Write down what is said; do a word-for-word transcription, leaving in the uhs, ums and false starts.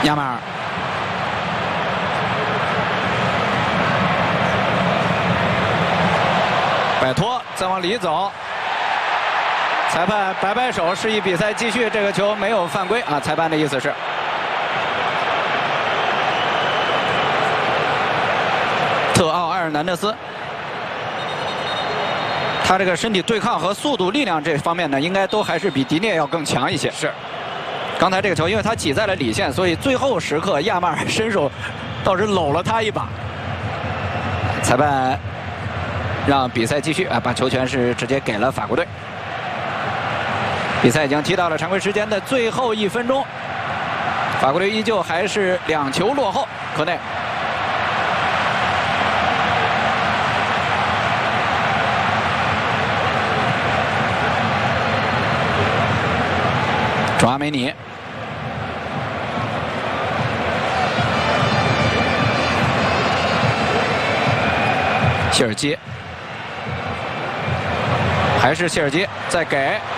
亚马尔。 摆脱，再往里走。裁判摆摆手，示意比赛继续。这个球没有犯规啊，裁判的意思是。特奥埃尔南德斯，他这个身体对抗和速度、力量这方面呢，应该都还是比迪涅要更强一些。 是。 刚才这个球，因为他挤在了里线，所以最后时刻亚马尔伸手倒是搂了他一把。裁判。 让比赛继续啊，把球权是直接给了法国队。比赛已经踢到了常规时间的最后一分钟，法国队依旧还是两球落后。科内，卓阿梅尼，谢尔基。 还是谢尔基再给